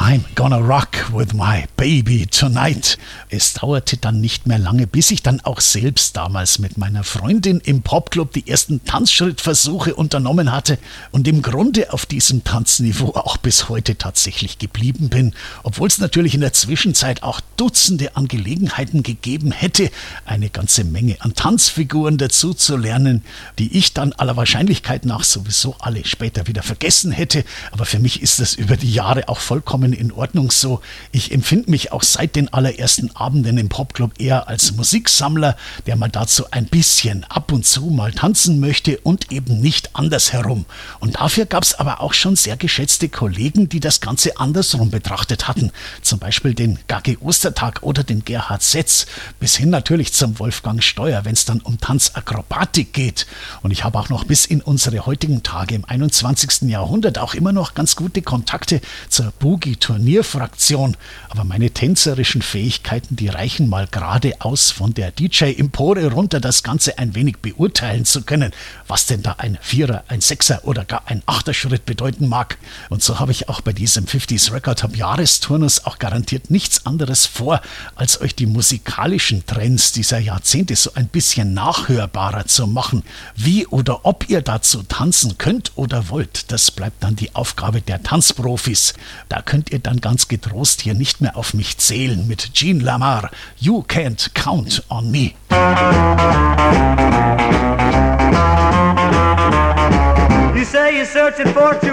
I'm gonna rock with my baby tonight. Es dauerte dann nicht mehr lange, bis ich dann auch selbst damals mit meiner Freundin im Popclub die ersten Tanzschrittversuche unternommen hatte und im Grunde auf diesem Tanzniveau auch bis heute tatsächlich geblieben bin, obwohl es natürlich in der Zwischenzeit auch Dutzende an Gelegenheiten gegeben hätte, eine ganze Menge an Tanzfiguren dazu zu lernen, die ich dann aller Wahrscheinlichkeit nach sowieso alle später wieder vergessen hätte. Aber für mich ist das über die Jahre auch vollkommen in Ordnung so. Ich empfinde mich auch seit den allerersten Abenden im Popclub eher als Musiksammler, der mal dazu ein bisschen ab und zu mal tanzen möchte und eben nicht andersherum. Und dafür gab es aber auch schon sehr geschätzte Kollegen, die das Ganze andersrum betrachtet hatten. Zum Beispiel den Gagi Ostertag oder den Gerhard Setz, bis hin natürlich zum Wolfgang Steuer, wenn es dann um Tanzakrobatik geht. Und ich habe auch noch bis in unsere heutigen Tage im 21. Jahrhundert auch immer noch ganz gute Kontakte zur Boogie-Turnierfraktion. Aber meine tänzerischen Fähigkeiten, die reichen mal geradeaus von der DJ-Empore runter, das Ganze ein wenig beurteilen zu können, was denn da ein Vierer, ein Sechser oder gar ein Achterschritt bedeuten mag. Und so habe ich auch bei diesem 50s Record Hub Jahresturnus auch garantiert nichts anderes vor, als euch die musikalischen Trends dieser Jahrzehnte so ein bisschen nachhörbarer zu machen. Wie oder ob ihr dazu tanzen könnt oder wollt, das bleibt dann die Aufgabe der Tanzprofis. Da könnt ihr dann ganz getrost hier nicht mehr auf mich zählen mit Gene Lamar. You can't count on me. You say you're searching for